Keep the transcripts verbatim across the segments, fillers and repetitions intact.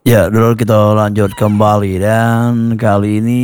Ya, dulu kita lanjut kembali dan kali ini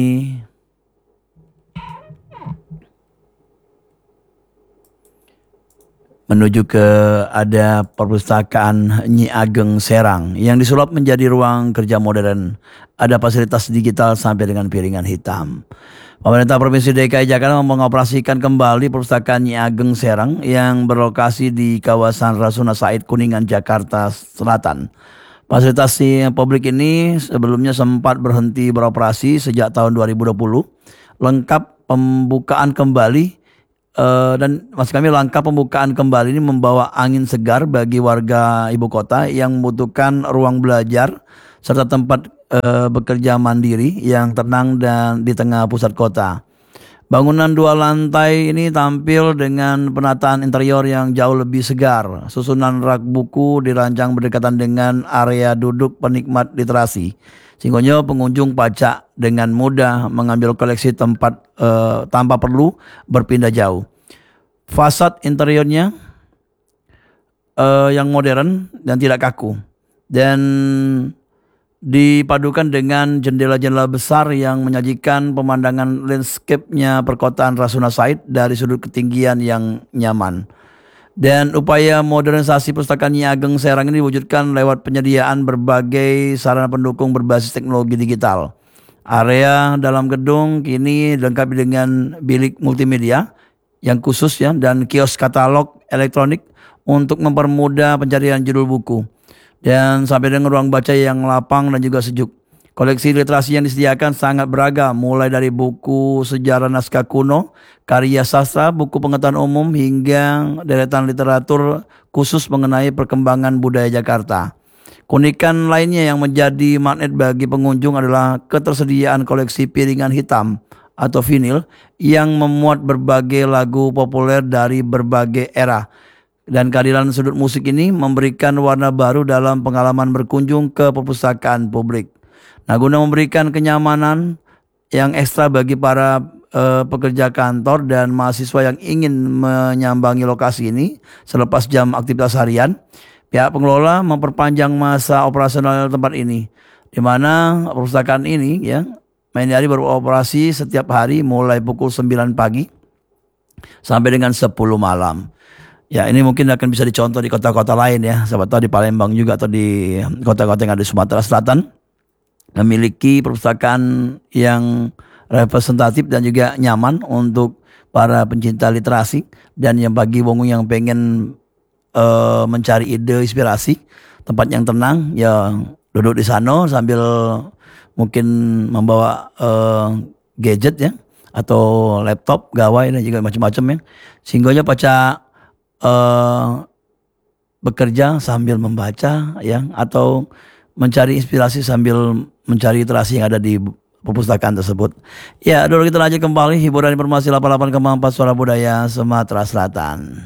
menuju ke ada perpustakaan Nyi Ageng Serang yang disulap menjadi ruang kerja modern. Ada fasilitas digital sampai dengan piringan hitam. Pemerintah Provinsi D K I Jakarta mengoperasikan kembali perpustakaan Nyi Ageng Serang yang berlokasi di kawasan Rasuna Said, Kuningan, Jakarta Selatan. Fasilitas publik ini sebelumnya sempat berhenti beroperasi sejak tahun dua ribu dua puluh. Lengkap pembukaan kembali eh, dan maksud kami langkah pembukaan kembali ini membawa angin segar bagi warga ibu kota yang membutuhkan ruang belajar serta tempat eh, bekerja mandiri yang tenang dan di tengah pusat kota. Bangunan dua lantai ini tampil dengan penataan interior yang jauh lebih segar. Susunan rak buku dirancang berdekatan dengan area duduk penikmat literasi. Sehingga pengunjung pacak dengan mudah mengambil koleksi tempat eh, tanpa perlu berpindah jauh. Fasad interiornya eh, yang modern dan tidak kaku. Dan dipadukan dengan jendela-jendela besar yang menyajikan pemandangan landscape-nya perkotaan Rasuna Said dari sudut ketinggian yang nyaman. Dan upaya modernisasi perpustakaan Nyi Ageng Serang ini diwujudkan lewat penyediaan berbagai sarana pendukung berbasis teknologi digital. Area dalam gedung kini dilengkapi dengan bilik multimedia yang khusus ya dan kios katalog elektronik untuk mempermudah pencarian judul buku. Dan sampai dengan ruang baca yang lapang dan juga sejuk. Koleksi literasi yang disediakan sangat beragam, mulai dari buku sejarah naskah kuno, karya sastra, buku pengetahuan umum, hingga deretan literatur khusus mengenai perkembangan budaya Jakarta. Keunikan lainnya yang menjadi magnet bagi pengunjung adalah ketersediaan koleksi piringan hitam atau vinil yang memuat berbagai lagu populer dari berbagai era. Dan kehadiran sudut musik ini memberikan warna baru dalam pengalaman berkunjung ke perpustakaan publik. Nah, guna memberikan kenyamanan yang ekstra bagi para eh, pekerja kantor dan mahasiswa yang ingin menyambangi lokasi ini selepas jam aktivitas harian, pihak pengelola memperpanjang masa operasional tempat ini, di mana perpustakaan ini ya main hari beroperasi setiap hari mulai pukul sembilan pagi sampai dengan sepuluh malam. Ya, ini mungkin akan bisa dicontoh di kota-kota lain ya. Siapa tahu di Palembang juga atau di kota-kota yang ada di Sumatera Selatan memiliki perpustakaan yang representatif dan juga nyaman untuk para pencinta literasi dan yang bagi wong yang pengen uh, mencari ide inspirasi, tempat yang tenang ya duduk di sana sambil mungkin membawa uh, gadget ya atau laptop, gawai dan juga macam-macam ya. Sehingga paca Uh, bekerja sambil membaca ya atau mencari inspirasi sambil mencari literasi yang ada di perpustakaan tersebut. Ya, dulu kita lanjut kembali hiburan informasi delapan puluh delapan koma empat Suara Budaya Sumatera Selatan.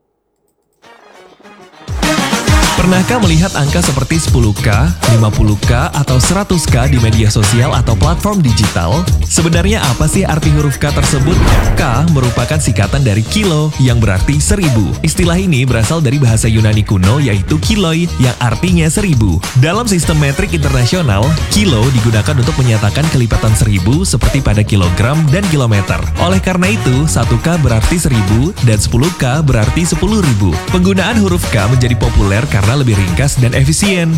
Pernahkah melihat angka seperti sepuluh K, lima puluh K, atau seratus K di media sosial atau platform digital? Sebenarnya apa sih arti huruf K tersebut? K merupakan singkatan dari kilo yang berarti seribu. Istilah ini berasal dari bahasa Yunani kuno yaitu kiloi yang artinya seribu. Dalam sistem metrik internasional, kilo digunakan untuk menyatakan kelipatan seribu seperti pada kilogram dan kilometer. Oleh karena itu, satu K berarti seribu dan sepuluh K berarti sepuluh ribu. Penggunaan huruf K menjadi populer karena lebih ringkas dan efisien.